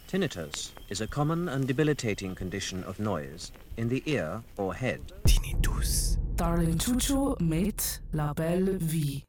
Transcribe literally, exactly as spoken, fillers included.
Tinnitus is a common and debilitating condition of noise in the ear or head. Tinnitus. Darling Chuchu mit La Belle Vie.